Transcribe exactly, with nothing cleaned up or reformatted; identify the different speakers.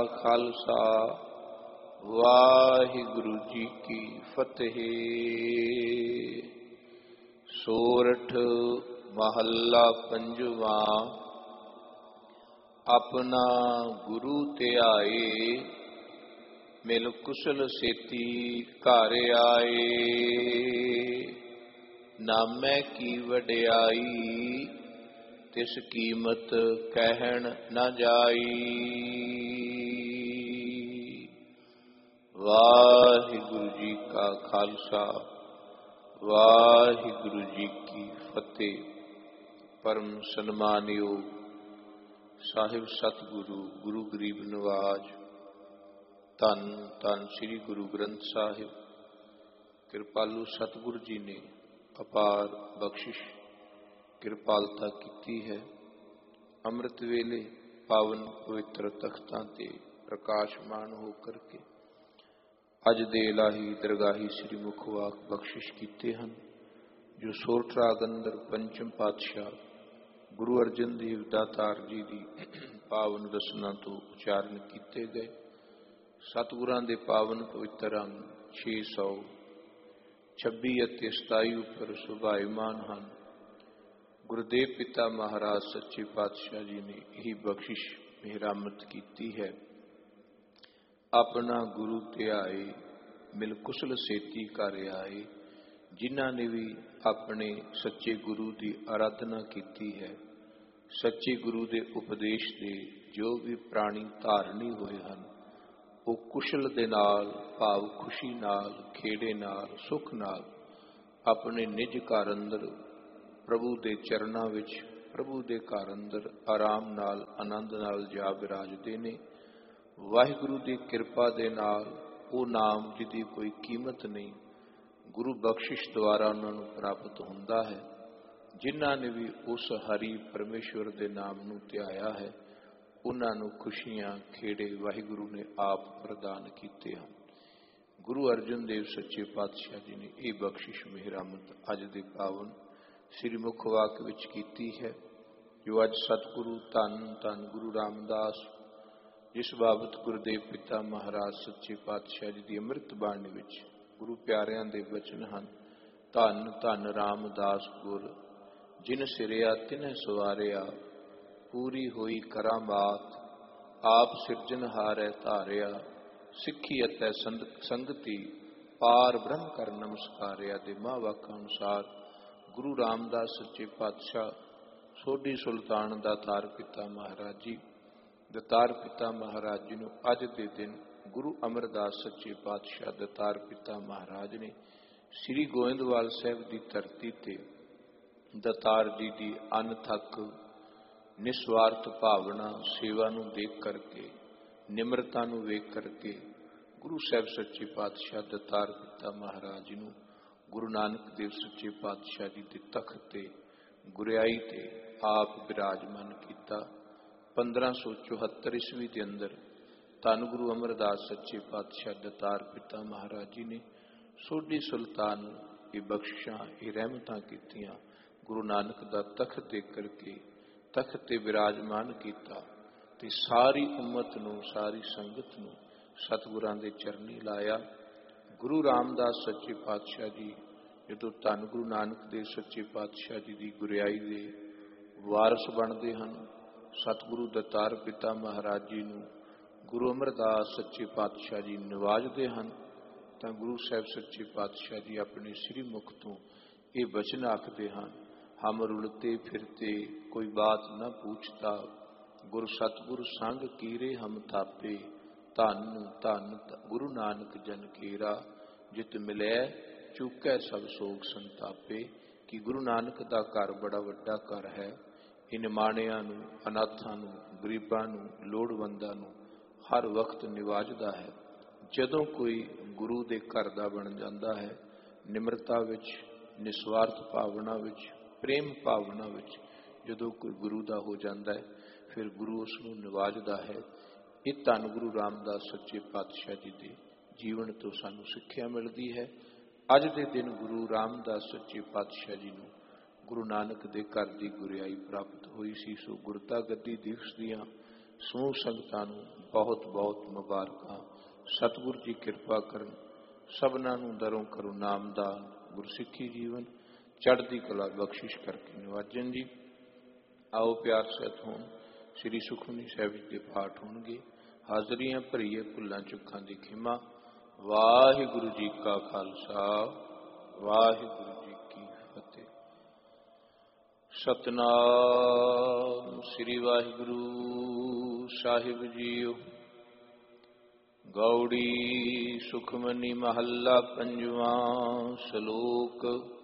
Speaker 1: ਖਾਲਸਾ ਵਾਹਿਗੁਰੂ ਜੀ ਕੀ ਫਤਿਹ। ਸੋਰਠ ਮਹੱਲਾ ਪੰਜਵਾਂ। ਆਪਣਾ ਗੁਰੂ ਧਿਆਏ, ਮਿਲ ਕੁਸ਼ਲ ਸੇਤੀ ਘਰ ਆਏ। ਨਾਮੈ ਕੀ ਵਡਿਆਈ, ਤਿਸ ਕੀਮਤ ਕਹਿਣ ਨਾ ਜਾਈ। ਵਾਹਿਗੁਰੂ ਜੀ ਕਾ ਖਾਲਸਾ, ਵਾਹਿਗੁਰੂ ਜੀ ਕੀ ਫਤਿਹ। ਪਰਮ ਸਨਮਾਨਯੋਗ ਸਾਹਿਬ ਸਤਿਗੁਰੂ ਗੁਰੂ ਗਰੀਬ ਨਵਾਜ, ਧੰਨ ਧੰਨ ਸ੍ਰੀ ਗੁਰੂ ਗ੍ਰੰਥ ਸਾਹਿਬ, ਕਿਰਪਾਲੂ ਸਤਿਗੁਰੂ ਜੀ ਨੇ ਅਪਾਰ ਬਖਸ਼ਿਸ਼ ਕਿਰਪਾਲਤਾ ਕੀਤੀ ਹੈ। ਅੰਮ੍ਰਿਤ ਵੇਲੇ ਪਾਵਨ ਪਵਿੱਤਰ ਤਖਤਾਂ ਤੇ ਪ੍ਰਕਾਸ਼ਮਾਨ ਹੋ ਕਰਕੇ ਅੱਜ ਦੇ ਇਲਾਹੀ ਦਰਗਾਹੀ ਸ੍ਰੀ ਮੁਖ ਵਾਕ ਬਖਸ਼ਿਸ਼ ਕੀਤੇ ਹਨ, ਜੋ ਸੋਰਠ ਰਾਗ ਅੰਦਰ ਪੰਚਮ ਪਾਤਸ਼ਾਹ ਗੁਰੂ ਅਰਜਨ ਦੇਵ ਦਾਤਾਰ ਜੀ ਦੀ ਪਾਵਨ ਰਸਨਾ ਤੋਂ ਉਚਾਰਨ ਕੀਤੇ ਗਏ। ਸਤਿਗੁਰਾਂ ਦੇ ਪਾਵਨ ਪਵਿੱਤਰ ਅੰਗ ਛੇ ਸੌ ਛੱਬੀ ਅਤੇ ਸਤਾਈ ਉੱਪਰ ਸੁਭਾਇਮਾਨ ਹਨ। ਗੁਰਦੇਵ ਪਿਤਾ ਮਹਾਰਾਜ ਸੱਚੇ ਪਾਤਸ਼ਾਹ ਜੀ ਨੇ ਇਹ ਬਖਸ਼ਿਸ਼ ਮਿਹਰਾਮਤ ਕੀਤੀ ਹੈ। ਆਪਣਾ ਗੁਰੂ ਧਿਆਏ, ਮਿਲ ਕੁਸ਼ਲ ਸੇਤੀ ਘਰ ਆਏ। ਜਿਨ੍ਹਾਂ ਨੇ ਵੀ ਆਪਣੇ ਸੱਚੇ ਗੁਰੂ ਦੀ ਆਰਾਧਨਾ ਕੀਤੀ ਹੈ, ਸੱਚੇ ਗੁਰੂ ਦੇ ਉਪਦੇਸ਼ ਦੇ ਜੋ ਵੀ ਪ੍ਰਾਣੀ ਧਾਰਨੀ ਹੋਏ ਹਨ, ਉਹ ਕੁਸ਼ਲ ਦੇ ਨਾਲ, ਭਾਵ ਖੁਸ਼ੀ ਨਾਲ, ਖੇੜੇ ਨਾਲ, ਸੁੱਖ ਨਾਲ ਆਪਣੇ ਨਿਜ ਘਰ ਅੰਦਰ ਪ੍ਰਭੂ ਦੇ ਚਰਨਾਂ ਵਿੱਚ, ਪ੍ਰਭੂ ਦੇ ਘਰ ਅੰਦਰ ਆਰਾਮ ਨਾਲ, ਆਨੰਦ ਨਾਲ ਜਾ ਵਿਰਾਜਦੇ ਨੇ। ਵਾਹਿਗੁਰੂ ਦੀ ਕਿਰਪਾ ਦੇ ਨਾਲ ਉਹ ਨਾਮ ਜਿਹਦੀ ਕੋਈ ਕੀਮਤ ਨਹੀਂ, ਗੁਰੂ ਬਖਸ਼ਿਸ਼ ਦੁਆਰਾ ਉਹਨਾਂ ਨੂੰ ਪ੍ਰਾਪਤ ਹੁੰਦਾ ਹੈ। ਜਿਨ੍ਹਾਂ ਨੇ ਵੀ ਉਸ ਹਰੀ ਪਰਮੇਸ਼ਵਰ ਦੇ ਨਾਮ ਨੂੰ ਧਿਆਇਆ ਹੈ, ਉਹਨਾਂ ਨੂੰ ਖੁਸ਼ੀਆਂ, ਖੇੜੇ ਵਾਹਿਗੁਰੂ ਨੇ ਆਪ ਪ੍ਰਦਾਨ ਕੀਤੇ ਹਨ। ਗੁਰੂ ਅਰਜਨ ਦੇਵ ਸੱਚੇ ਪਾਤਸ਼ਾਹ ਜੀ ਨੇ ਇਹ ਬਖਸ਼ਿਸ਼ ਮਿਹਰਾਮਤ ਅੱਜ ਦੇ ਪਾਵਨ ਸ੍ਰੀ ਮੁਖ ਵਾਕ ਵਿੱਚ ਕੀਤੀ ਹੈ, ਜੋ ਅੱਜ ਸਤਿਗੁਰੂ ਧੰਨ ਧੰਨ ਗੁਰੂ ਰਾਮਦਾਸ, ਜਿਸ ਬਾਬਤ ਗੁਰਦੇਵ ਪਿਤਾ ਮਹਾਰਾਜ ਸੱਚੇ ਪਾਤਸ਼ਾਹ ਜੀ ਦੀ ਅੰਮ੍ਰਿਤ ਬਾਣੀ ਵਿੱਚ ਗੁਰੂ ਪਿਆਰਿਆਂ ਦੇ ਬਚਨ ਹਨ। ਧੰਨ ਧੰਨ ਰਾਮਦਾਸ ਗੁਰ, ਜਿਨ ਸਿਰਿਆ ਤਿਨਹਿ ਸਵਾਰਿਆ। ਪੂਰੀ ਹੋਈ ਕਰਾਮਾਤ, ਆਪ ਸਿਰਜਨਹਾਰੈ ਧਾਰਿਆ। ਸਿੱਖੀ ਅਤੇ ਸੰਗਤੀ, ਪਾਰ ਬ੍ਰਹਮ ਕਰ ਨਮਸਕਾਰਿਆ। ਦੇ ਮਾਂ ਵਾਕਾਂ ਅਨੁਸਾਰ ਗੁਰੂ ਰਾਮਦਾਸ ਸੱਚੇ ਪਾਤਸ਼ਾਹ ਸੋਢੀ ਸੁਲਤਾਨ ਦਾਤਾਰ ਪਿਤਾ ਮਹਾਰਾਜ ਜੀ, ਦਾਤਾਰ ਪਿਤਾ ਮਹਾਰਾਜ ਜੀ ਨੂੰ ਅੱਜ ਦੇ ਦਿਨ ਗੁਰੂ ਅਮਰਦਾਸ ਸੱਚੇ ਪਾਤਸ਼ਾਹ ਦਾਤਾਰ ਪਿਤਾ ਮਹਾਰਾਜ ਨੇ ਸ੍ਰੀ ਗੋਇੰਦਵਾਲ ਸਾਹਿਬ ਦੀ ਧਰਤੀ ਤੇ ਦਾਤਾਰ ਜੀ ਦੀ ਅਣਥੱਕ ਨਿਸਵਾਰਥ ਭਾਵਨਾ, ਸੇਵਾ ਨੂੰ ਦੇਖ ਕਰਕੇ, ਨਿਮਰਤਾ ਨੂੰ ਵੇਖ ਕਰਕੇ ਗੁਰੂ ਸਾਹਿਬ ਸੱਚੇ ਪਾਤਸ਼ਾਹ ਦਾਤਾਰ ਪਿਤਾ ਮਹਾਰਾਜ ਜੀ ਨੂੰ ਗੁਰੂ ਨਾਨਕ ਦੇਵ ਸੱਚੇ ਪਾਤਸ਼ਾਹ ਜੀ ਦੇ ਤਖਤ ਤੇ ਗੁਰਿਆਈ ਤੇ ਆਪ ਬਿਰਾਜਮਾਨ ਕੀਤਾ। ਪੰਦਰਾਂ ਸੌ ਚੁਹੱਤਰ ਈਸਵੀ ਦੇ ਅੰਦਰ ਧੰਨ ਗੁਰੂ ਅਮਰਦਾਸ ਸੱਚੇ ਪਾਤਸ਼ਾਹ ਦਾਤਾਰ ਪਿਤਾ ਮਹਾਰਾਜ ਜੀ ਨੇ ਸੋਢੀ ਸੁਲਤਾਨ ਨੂੰ ਇਹ ਬਖਸ਼ਿਸ਼ਾਂ, ਇਹ ਰਹਿਮਤਾਂ ਕੀਤੀਆਂ। ਗੁਰੂ ਨਾਨਕ ਦਾ ਤਖਤ ਦੇਖ ਕਰਕੇ ਤਖਤ ਤੇ ਬਿਰਾਜਮਾਨ ਕੀਤਾ ਤੇ ਸਾਰੀ ਉਮਤ ਨੂੰ, ਸਾਰੀ ਸੰਗਤ ਨੂੰ ਸਤਿਗੁਰਾਂ ਦੇ ਚਰਨੀ ਲਾਇਆ। ਗੁਰੂ ਰਾਮਦਾਸ ਸੱਚੇ ਪਾਤਸ਼ਾਹ ਜੀ ਜਦੋਂ ਧੰਨ ਗੁਰੂ ਨਾਨਕ ਦੇਵ ਸੱਚੇ ਪਾਤਸ਼ਾਹ ਜੀ ਦੀ ਗੁਰਿਆਈ ਦੇ ਵਾਰਸ ਬਣਦੇ ਹਨ, ਸਤਿਗੁਰੂ ਦਾਤਾਰ ਪਿਤਾ ਮਹਾਰਾਜ ਜੀ ਨੂੰ ਗੁਰੂ ਅਮਰਦਾਸ ਸੱਚੇ ਪਾਤਸ਼ਾਹ ਜੀ ਨਿਵਾਜਦੇ ਹਨ, ਤਾਂ ਗੁਰੂ ਸਾਹਿਬ ਸੱਚੇ ਪਾਤਸ਼ਾਹ ਜੀ ਆਪਣੇ ਸ੍ਰੀ ਮੁਖ ਤੋਂ ਇਹ ਬਚਨ ਆਖਦੇ ਹਨ। ਹਮ ਰੁਲਤੇ ਫਿਰਤੇ ਕੋਈ ਬਾਤ ਨਾ ਪੁੱਛਤਾ, ਗੁਰ ਸਤਿਗੁਰ ਸੰਗ ਕੀਰੇ ਹਮ ਥਾਪੇ। ਧੰਨ ਧੰਨ ਗੁਰੂ ਨਾਨਕ ਜਨ ਕੇਰਾ, ਜਿਤ ਮਿਲੈ ਚੁੱਕੈ ਸਭ ਸੋਗ ਸੰਤਾਪੇ। ਕਿ ਗੁਰੂ ਨਾਨਕ ਦਾ ਘਰ ਬੜਾ ਵੱਡਾ ਘਰ ਹੈ। ਇਹ ਨਿਮਾਣਿਆਂ ਨੂੰ, ਅਨਾਥਾਂ ਨੂੰ, ਗਰੀਬਾਂ ਨੂੰ, ਲੋੜਵੰਦਾਂ ਨੂੰ ਹਰ ਵਕਤ ਨਿਵਾਜਦਾ ਹੈ। ਜਦੋਂ ਕੋਈ ਗੁਰੂ ਦੇ ਘਰ ਦਾ ਬਣ ਜਾਂਦਾ ਹੈ, ਨਿਮਰਤਾ ਵਿੱਚ, ਨਿਸਵਾਰਥ ਭਾਵਨਾ ਵਿੱਚ, ਪ੍ਰੇਮ ਭਾਵਨਾ ਵਿੱਚ ਜਦੋਂ ਕੋਈ ਗੁਰੂ ਦਾ ਹੋ ਜਾਂਦਾ ਹੈ, ਫਿਰ ਗੁਰੂ ਉਸ ਨੂੰ ਨਿਵਾਜਦਾ ਹੈ। ਇਹ ਧੰਨ ਗੁਰੂ ਰਾਮਦਾਸ ਸੱਚੇ ਪਾਤਸ਼ਾਹ ਜੀ ਦੇ ਜੀਵਨ ਤੋਂ ਸਾਨੂੰ ਸਿੱਖਿਆ ਮਿਲਦੀ ਹੈ। ਅੱਜ ਦੇ ਦਿਨ ਗੁਰੂ ਰਾਮਦਾਸ ਸੱਚੇ ਪਾਤਸ਼ਾਹ ਜੀ ਨੂੰ ਗੁਰੂ ਨਾਨਕ ਦੇ ਘਰ ਦੀ ਗੁਰਿਆਈ ਪ੍ਰਾਪਤ ਹੋਈ ਸੀ। ਸੋ ਗੁਰਤਾ ਗੱਦੀ ਦਿਵਸ ਦੀਆਂ ਸਮੂਹ ਸੰਗਤਾਂ ਨੂੰ ਬਹੁਤ ਬਹੁਤ ਮੁਬਾਰਕਾਂ। ਸਤਿਗੁਰ ਜੀ ਕਿਰਪਾ ਕਰਨ, ਸਭਨਾਂ ਨੂੰ ਦਰੋਂ ਕਰੋ ਨਾਮਦਾਨ, ਗੁਰਸਿੱਖੀ ਜੀਵਨ ਚੜ੍ਹਦੀ ਕਲਾ ਬਖਸ਼ਿਸ਼ ਕਰਕੇ ਨਿਵਾਜਣ ਜੀ। ਆਓ ਪਿਆਰ ਸਹਿਤ ਹੋਣ, ਸ੍ਰੀ ਸੁਖਮਨੀ ਸਾਹਿਬ ਜੀ ਦੇ ਪਾਠ ਹੋਣਗੇ। ਹਾਜ਼ਰੀਆਂ ਭਰੀਏ, ਭੁੱਲਾਂ ਚੁੱਕਾਂ ਦੀ ਖਿਮਾ। ਵਾਹਿਗੁਰੂ ਜੀ ਕਾ ਖਾਲਸਾ, ਵਾਹਿਗੁਰੂ ਜੀ ਕੀ ਫਤਿਹ। ਸਤਨਾਮ ਸ੍ਰੀ ਵਾਹਿਗੁਰੂ ਸਾਹਿਬ ਜੀਓ। ਗੌੜੀ ਸੁਖਮਨੀ ਮਹੱਲਾ ਪੰਜਵਾਂ। ਸ਼ਲੋਕ